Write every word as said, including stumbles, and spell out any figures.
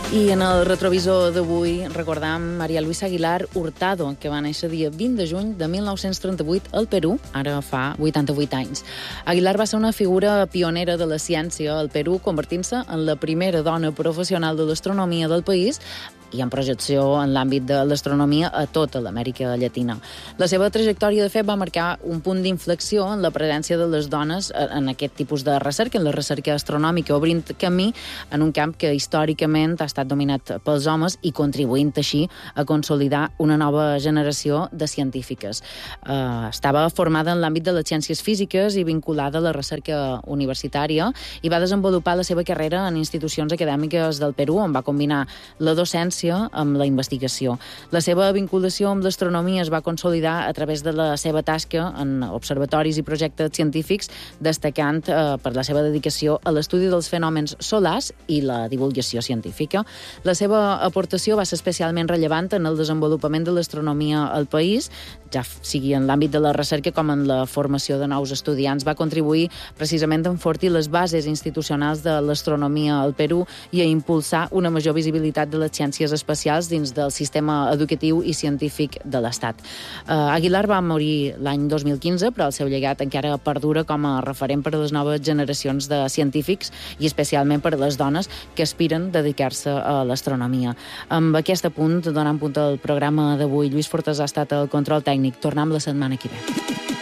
I en el retrovisor d'avui recordam María Luisa Aguilar Hurtado, que va néixer dia vint de juny de mil nou-cents trenta-vuit al Perú, ara fa vuitanta-vuit anys. Aguilar va ser una figura pionera de la ciència al Perú, convertint-se en la primera dona professional de l'astronomia del país i en projecció en l'àmbit de l'astronomia a tota l'Amèrica Llatina. La seva trajectòria, de fet, va marcar un punt d'inflexió en la presència de les dones en aquest tipus de recerca, en la recerca astronòmica, obrint camí en un camp que històricament ha estat dominat pels homes i contribuint així a consolidar una nova generació de científiques. Uh, estava formada en l'àmbit de les ciències físiques i vinculada a la recerca universitària i va desenvolupar la seva carrera en institucions acadèmiques del Perú, on va combinar la docència amb la investigació. La seva vinculació amb l'astronomia es va consolidar a través de la seva tasca en observatoris i projectes científics, destacant eh, per la seva dedicació a l'estudi dels fenòmens solars i la divulgació científica. La seva aportació va ser especialment rellevant en el desenvolupament de l'astronomia al país, ja sigui en l'àmbit de la recerca com en la formació de nous estudiants. Va contribuir precisament a enfortir les bases institucionals de l'astronomia al Perú i a impulsar una major visibilitat de les ciències espacials dins del sistema educatiu i científic de l'Estat. Uh, Aguilar va morir l'any dos mil quinze, però el seu llegat encara perdura com a referent per a les noves generacions de científics i especialment per a les dones que aspiren a dedicar-se a l'astronomia. Amb aquest apunt, donant punt al programa d'avui, Lluís Fortes ha estat el control tècnic. Tornem la setmana que ve.